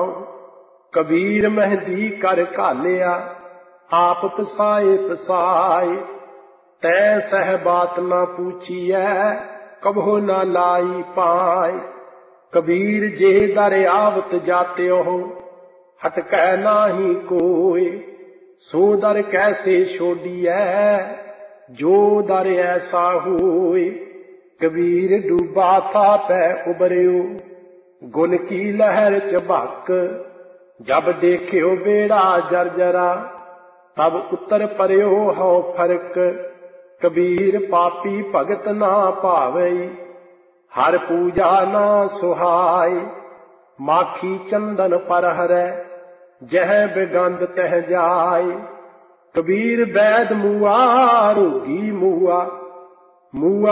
ਕਬੀਰ ਮਹਿੰਦੀ ਕਰ ਘਾਲਿਆ, ਆਪ ਪਸਾਏ ਪਸਾਏ। ਤੈ ਸਹਿ ਬਾਤ ਨਾ ਪੂਛੀਐ, ਕਬਹੁ ਨਾ ਲਾਈ ਪਾਏ। ਕਬੀਰ ਜੇ ਦਰ ਆਵਤ ਜਾਤਿਓ, ਹਟਕੈ ਨਾਹੀ ਕੋਇ। ਸੋ ਦਰ ਕੈਸੇ ਛੋਡੀਐ, ਜੋ ਦਰ ਐਸਾ ਹੋਇ। ਕਬੀਰ ਡੂਬਾ ਥਾ ਪੈ ਉਬਰਿਓ, ਗੁਣ ਕੀ ਲਹਿਰ ਝਬਕ। ਜਬ ਦੇਖਿਓ ਬੇੜਾ ਜਰਜਰਾ, ਤਬ ਉਤਰ ਪਰਿਓ ਹਉ ਫਰਕ। ਕਬੀਰ ਪਾਪੀ ਭਗਤ ਨਾ ਭਾਵਈ, ਹਰ ਪੂਜਾ ਨਾ ਸੁਹਾਈ। ਮਾਖੀ ਚੰਦਨ ਪਰ ਹਰੈ, ਜਹ ਬਿਗੰਧ ਤਹ ਜਾਏ। ਕਬੀਰ ਬੈਦ ਮੂਆ, ਰੋਗੀ ਮੂਆ।